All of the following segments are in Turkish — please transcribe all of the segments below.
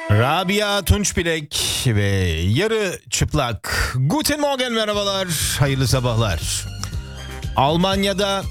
Rabia Tunçbilek ve yarı çıplak. Guten Morgen, merhabalar, hayırlı sabahlar. Almanya'da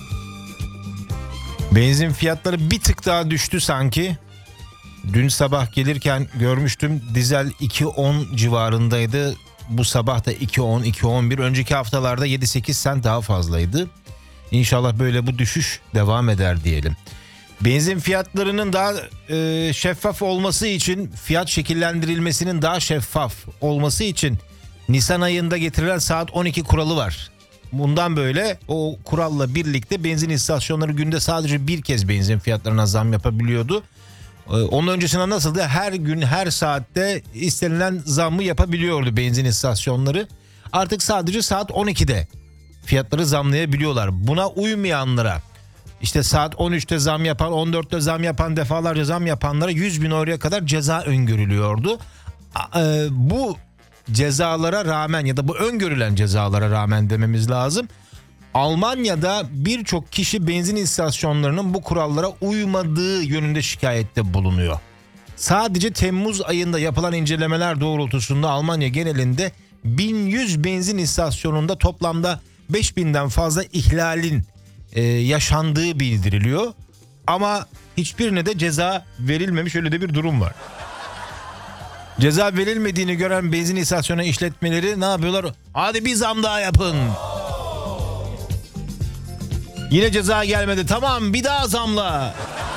benzin fiyatları bir tık daha düştü sanki. Dün sabah gelirken görmüştüm, dizel 2.10 civarındaydı. Bu sabah da 2.10, 2.11. Önceki haftalarda 7-8 sent daha fazlaydı. İnşallah böyle bu düşüş devam eder diyelim. Benzin fiyatlarının daha şeffaf olması için, fiyat şekillendirilmesinin daha şeffaf olması için Nisan ayında getirilen saat 12 kuralı var. Bundan böyle o kuralla birlikte benzin istasyonları günde sadece bir kez benzin fiyatlarına zam yapabiliyordu. Onun öncesinde nasıldı? Her gün, her saatte istenilen zammı yapabiliyordu benzin istasyonları. Artık sadece saat 12'de fiyatları zamlayabiliyorlar. Buna uymayanlara, İşte saat 13'te zam yapan, 14'te zam yapan, defalarca zam yapanlara 100.000 euroya kadar ceza öngörülüyordu. Bu cezalara rağmen, ya da bu öngörülen cezalara rağmen dememiz lazım, Almanya'da birçok kişi benzin istasyonlarının bu kurallara uymadığı yönünde şikayette bulunuyor. Sadece Temmuz ayında yapılan incelemeler doğrultusunda Almanya genelinde 1100 benzin istasyonunda toplamda 5000'den fazla ihlalin yaşandığı bildiriliyor. Ama hiçbirine de ceza verilmemiş, öyle de bir durum var. Ceza verilmediğini gören benzin istasyonu işletmeleri ne yapıyorlar? Hadi bir zam daha yapın. Yine ceza gelmedi, tamam bir daha zamla.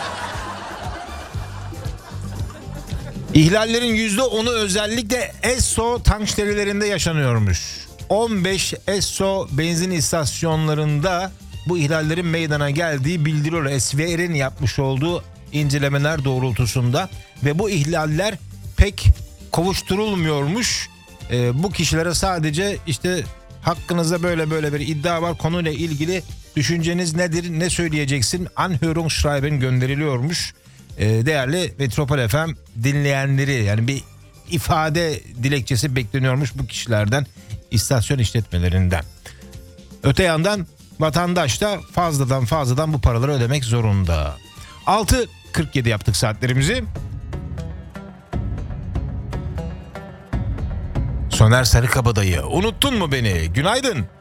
İhlallerin %10'u özellikle Esso tankstelelerinde yaşanıyormuş. 15 Esso benzin istasyonlarında bu ihlallerin meydana geldiği bildiriliyor. SVR'in yapmış olduğu incelemeler doğrultusunda ve bu ihlaller pek kovuşturulmuyormuş. Bu kişilere sadece işte hakkınızda böyle bir iddia var, konuyla ilgili düşünceniz nedir, ne söyleyeceksin, Anhörungsschreiben gönderiliyormuş. Değerli Metropol FM dinleyenleri, yani bir ifade dilekçesi bekleniyormuş bu kişilerden, istasyon işletmelerinden. Öte yandan vatandaş da fazladan bu paraları ödemek zorunda. 6.47 yaptık saatlerimizi. Soner Sarıkabadayı, unuttun mu beni? Günaydın.